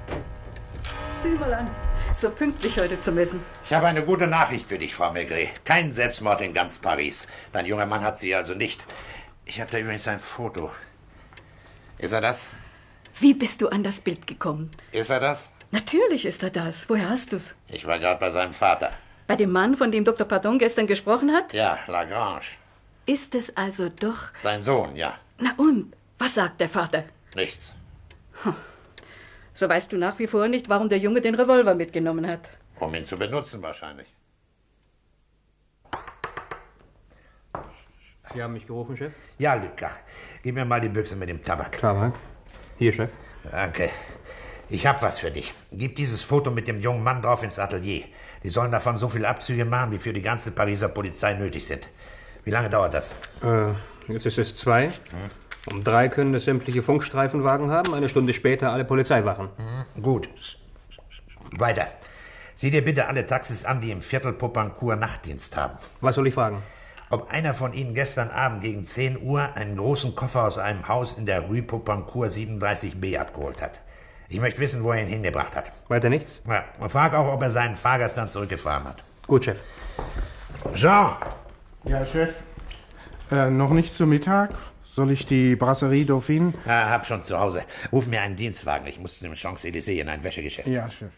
Sieh mal an. So pünktlich heute zum Essen. Ich habe eine gute Nachricht für dich, Frau Maigret. Kein Selbstmord in ganz Paris. Dein junger Mann hat sie also nicht. Ich habe da übrigens ein Foto. Ist er das? Wie bist du an das Bild gekommen? Ist er das? Natürlich ist er das. Woher hast du's? Ich war gerade bei seinem Vater. Bei dem Mann, von dem Dr. Pardon gestern gesprochen hat? Ja, Lagrange. Ist es also doch... Sein Sohn, ja. Na und? Was sagt der Vater? Nichts. So weißt du nach wie vor nicht, warum der Junge den Revolver mitgenommen hat. Um ihn zu benutzen wahrscheinlich. Sie haben mich gerufen, Chef? Ja, Luca. Gib mir mal die Büchse mit dem Tabak. Tabak? Hier, Chef. Danke. Ich hab was für dich. Gib dieses Foto mit dem jungen Mann drauf ins Atelier. Die sollen davon so viele Abzüge machen, wie für die ganze Pariser Polizei nötig sind. Wie lange dauert das? Jetzt ist es 2. Um 3 können es sämtliche Funkstreifenwagen haben, 1 Stunde später alle Polizeiwachen. Gut. Weiter. Sieh dir bitte alle Taxis an, die im Viertel Popincourt Nachtdienst haben. Was soll ich fragen? Ob einer von ihnen gestern Abend gegen 10 Uhr einen großen Koffer aus einem Haus in der Rue Popincourt 37b abgeholt hat. Ich möchte wissen, wo er ihn hingebracht hat. Weiter nichts? Ja, und frag auch, ob er seinen Fahrgast dann zurückgefahren hat. Gut, Chef. Jean! Ja, Chef. Noch nicht zu Mittag? Soll ich die Brasserie Dauphine? Ja, hab schon zu Hause. Ruf mir einen Dienstwagen. Ich muss zum Champs-Élysées in ein Wäschegeschäft. Ja, Chef.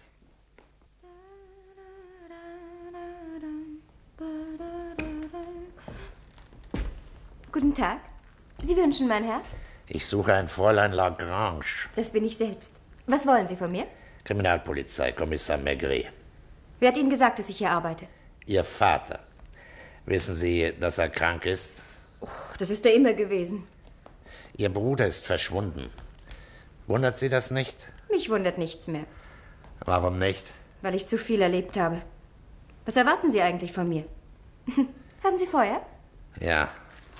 Guten Tag. Sie wünschen, mein Herr? Ich suche ein Fräulein Lagrange. Das bin ich selbst. Was wollen Sie von mir? Kriminalpolizei, Kommissar Maigret. Wer hat Ihnen gesagt, dass ich hier arbeite? Ihr Vater. Wissen Sie, dass er krank ist? Das ist er immer gewesen. Ihr Bruder ist verschwunden. Wundert Sie das nicht? Mich wundert nichts mehr, Warum nicht? weil ich zu viel erlebt habe. Was erwarten Sie eigentlich von mir? Haben Sie Feuer? Ja.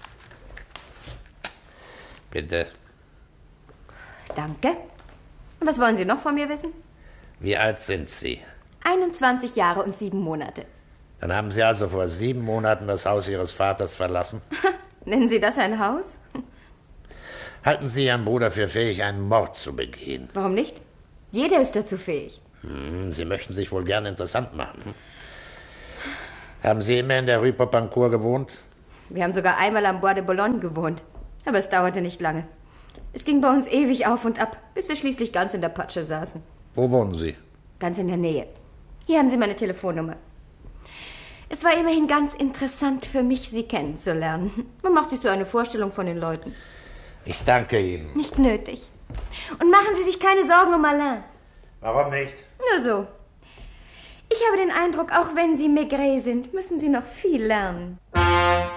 Bitte. Danke. Und was wollen Sie noch von mir wissen? Wie alt sind Sie? 21 Jahre und 7 Monate. Dann haben Sie also vor 7 Monaten das Haus Ihres Vaters verlassen? Nennen Sie das ein Haus? Halten Sie Ihren Bruder für fähig, einen Mord zu begehen? Warum nicht? Jeder ist dazu fähig. Sie möchten sich wohl gern interessant machen. Haben Sie immer in der Rue Popincourt gewohnt? Wir haben sogar einmal am Bois de Boulogne gewohnt. Aber es dauerte nicht lange. Es ging bei uns ewig auf und ab, bis wir schließlich ganz in der Patsche saßen. Wo wohnen Sie? Ganz in der Nähe. Hier haben Sie meine Telefonnummer. Es war immerhin ganz interessant für mich, Sie kennenzulernen. Man macht sich so eine Vorstellung von den Leuten. Ich danke Ihnen. Nicht nötig. Und machen Sie sich keine Sorgen um Alain. Warum nicht? Nur so. Ich habe den Eindruck, auch wenn Sie Maigret sind, müssen Sie noch viel lernen.